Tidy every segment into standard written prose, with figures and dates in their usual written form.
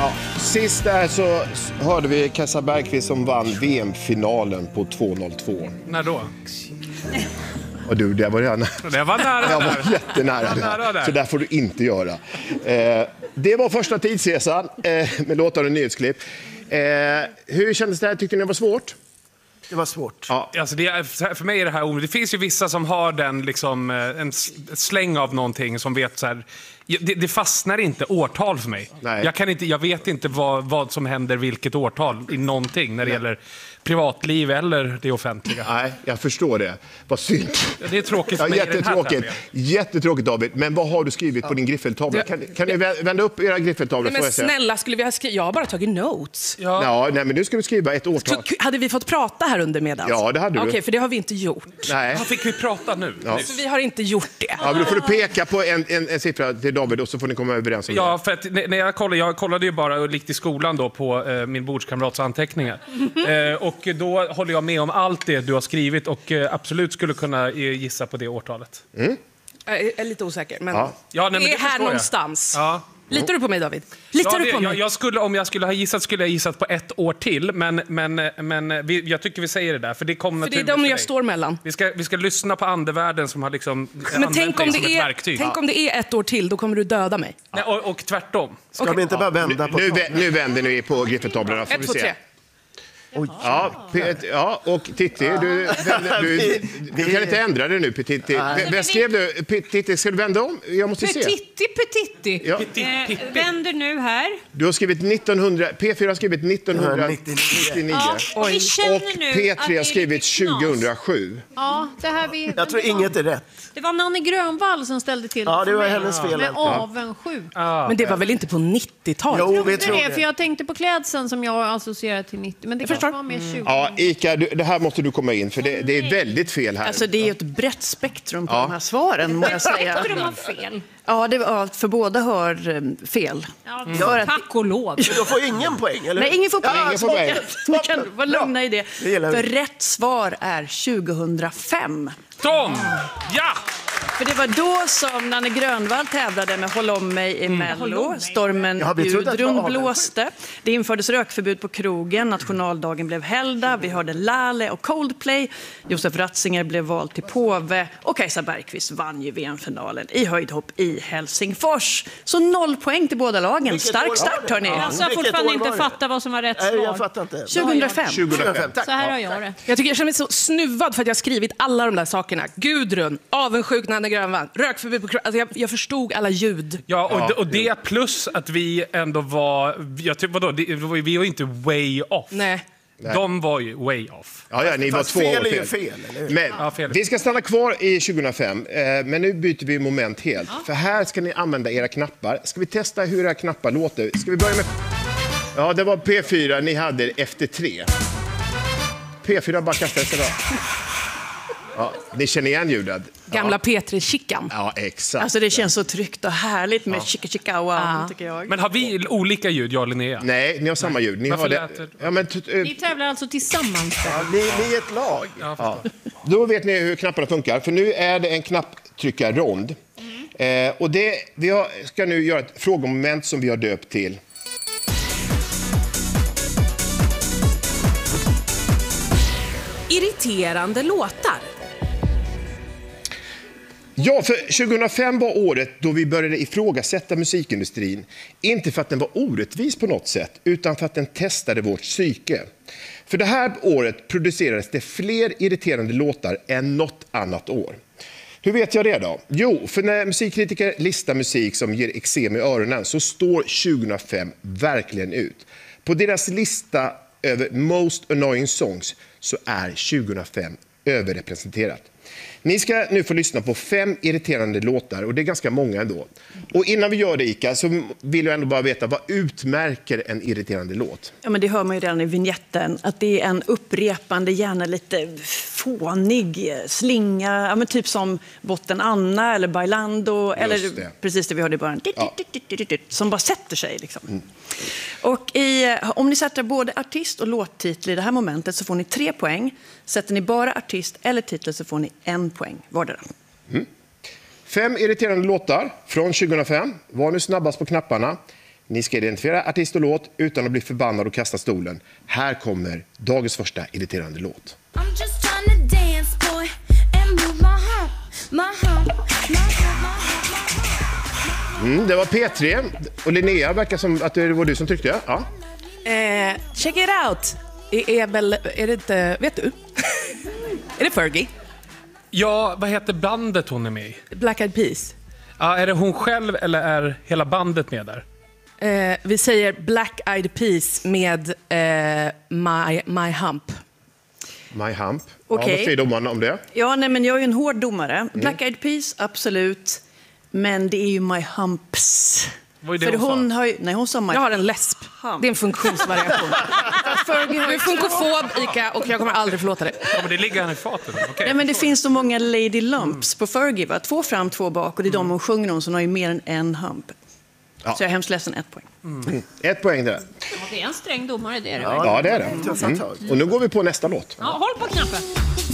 Ja, sist där så hörde vi Kajsa Bergqvist som vann VM-finalen på 2:02. När då? Och du, det var nära. Det var nära. Jag var jättenära där. Så där får du inte göra. Det var första tidsresan med låtar och nyhetsklipp. Hur kändes det här? Tyckte ni det var svårt? Det var svårt. Ja. Alltså för mig är det här omöjligt. Det finns ju vissa som har den liksom, en släng av någonting som vet så här. Det fastnar inte årtal för mig. Nej. Jag vet inte vad som händer vilket årtal i någonting när det gäller privatliv eller det offentliga. Nej, jag förstår det. Vad synd. Ja, det är tråkigt för ja, mig. jättetråkigt. Jättetråkigt, David. Men vad har du skrivit på din griffeltavla? Kan ni vända upp era griffeltavlor? Men snälla, skulle vi ha skrivit? Jag har bara tagit notes. Ja, nej, men nu ska vi skriva ett årtal. Hade vi fått prata här under medan? Ja, det hade du. Okej, för det har vi inte gjort. Nej. Fick vi prata nu? Ja. Så vi har inte gjort det. Ja, men då får du peka på en siffra till David och så får ni komma överens om det. Ja, för att när jag kollade ju bara likt i skolan då på min bordskamrats anteckningar. Och då håller jag med om allt det du har skrivit och absolut skulle kunna gissa på det årtalet. Jag är lite osäker, men det är här någonstans. Ja. Litar du på mig, David? Litar du på mig? Om jag skulle ha gissat skulle jag gissat på ett år till, men jag tycker vi säger det där, för det kommer för det är de jag står mellan. Vi ska lyssna på andevärlden som har liksom men tänk om, det är, verktyg. Tänk om det är ett år till, då kommer du döda mig. Nej, och tvärtom. Ska vi inte bara vända på nu vänder ni på griffeltavlorna, får vi se. 1, 2, 3. Ja, och Titti, du kan inte ändra det nu, Titti. Vad skrev du? Titti, ska du vända om? Jag måste se. Petitti. Ja. Vänder nu här. Du har skrivit P4 har skrivit 1999. Och vi känner nu P3 har skrivit 2007. Ja, det här jag tror inget är rätt. Det var Nanne Grönvall som ställde till det var hennes fel. Med avundsjuk. Men det var väl inte på 90-talet? Jo, vi tror det. För jag tänkte på klädseln som jag associerar till 90. Men det kanske var med 20. Ja, Ika, det här måste du komma in, för det är väldigt fel här. Alltså, det är ju ett brett spektrum på de här svaren, må jag säga. Spektrum har fel. Ja, det var för båda har fel. Ja, tack och lov. Men då får ingen poäng, eller? Nej, ingen får poäng. Ni kan vara lugna i det. För rätt svar är 2005. Tom! Ja! För det var då som Nanne Grönvall tävlade med Håll om mig i Mello. Stormen Gudrun blåste. Det infördes rökförbud på krogen. Nationaldagen blev helgdag. Vi hörde Lale och Coldplay. Josef Ratzinger blev vald till påve. Och Kajsa Bergqvist vann ju VM-finalen i höjdhopp i Helsingfors. Så 0 poäng till båda lagen. Stark start, hörni. Alltså, jag fortfarande inte fatta vad som var rätt svar. Nej, jag fattar inte. 2005. Tack. Så här har jag det. Jag känner mig så snuvad för att jag har skrivit alla de där sakerna. Gudrun, avundsjuk Nanne Grönvall, rökförbud på alltså jag förstod alla ljud. Ja, och det plus att vi ändå var... vi var inte way off. Nej. De var ju way off. Ja, ni var 2 år fel är ju fel. Men vi ska stanna kvar i 2005, men nu byter vi moment helt. För här ska ni använda era knappar. Ska vi testa hur era knappar låter? Ska vi börja med... Ja, det var P4 ni hade efter 3. P4 bara kastade sig då. Ja, ni känner igen ljudet. Gamla P3-chickan. Ja, exakt. Alltså det känns så tryggt och härligt med chicka tycker jag. Men har vi olika ljud, jag och Linnea? Nej, ni har samma ljud. Ni har det. Ja, men Ni tävlar alltså tillsammans. Ni är ett lag. Ja. Då vet ni hur knapparna funkar. För nu är det en knapptryckarrond. Och vi ska nu göra ett frågemoment som vi har döpt till. Irriterande låtar. Ja, för 2005 var året då vi började ifrågasätta musikindustrin. Inte för att den var orättvis på något sätt, utan för att den testade vårt psyke. För det här året producerades det fler irriterande låtar än något annat år. Hur vet jag det då? Jo, för när musikkritiker listar musik som ger eksem i öronen så står 2005 verkligen ut. På deras lista över Most Annoying Songs så är 2005 överrepresenterat. Ni ska nu få lyssna på 5 irriterande låtar, och det är ganska många ändå. Och innan vi gör det, Ika, så vill jag ändå bara veta, vad utmärker en irriterande låt? Ja, men det hör man ju redan i vignetten, att det är en upprepande, gärna lite fånig slinga, ja, men typ som Botten Anna eller Bailando, eller precis det vi hörde i början, som bara sätter sig liksom. Och om ni sätter både artist och låttitel i det här momentet så får ni 3 poäng. Sätter ni bara artist eller titel så får ni 1 poäng vardera. 5 irriterande låtar från 2005. Var nu snabbast på knapparna. Ni ska identifiera artist och låt utan att bli förbannad och kasta stolen. Här kommer dagens första irriterande låt. I'm just trying to dance, boy, and move my hump, my hump, my hump. Det var P3 och Linnea verkar som att det var du som tryckte. Ja. Check it out. Är det inte, vet du? Är det Fergie? Ja, vad heter bandet hon är med i? Black Eyed Peas. Ja, är det hon själv eller är hela bandet med där? Vi säger Black Eyed Peas med My Hump. My Hump. Okej. Ja, vad säger domaren om det? Ja, nej, men jag är ju en hård domare. Black Eyed Peas, absolut. Men det är ju My Humps. Vad är det För hon hon sa? har ju, nej, hon sa My Jag har en läsp. Det är en funktionsvariation. Du är funkofob, Ica, och jag kommer aldrig förlåta dig. Ja, men det ligger här i fatet. Okay. Nej, men det finns så många Lady Lumps på Fergie, va? 2 fram, 2 bak, och det är de hon sjunger om, så hon har ju mer än en hump. Ja. Så jag är hemskt ledsen, 1 poäng. 1 poäng där. Det är en sträng domare, det är det. Ja, det är det. Och nu går vi på nästa låt. Ja, håll på knappen.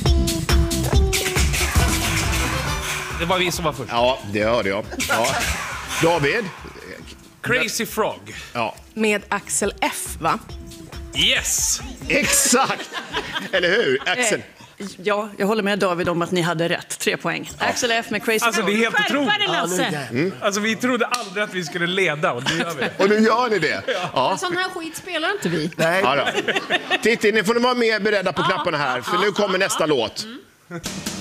Det var vi som var först. Ja, det hörde jag. Ja. David. Crazy Frog. Ja, Med Axel F, va? Yes! exakt! Eller hur? Axel. Ja, jag håller med David om att ni hade rätt. 3 poäng. Axel F med Crazy Alltså det är helt otroligt. Skärpa dig, Lasse. Alltså vi trodde aldrig att vi skulle leda och nu gör vi det. Och nu gör ni det. Ja. Sån här skit spelar inte vi. Nej. Ja då. Titti, ni får vara mer beredda på knapparna här, för nu kommer nästa låt.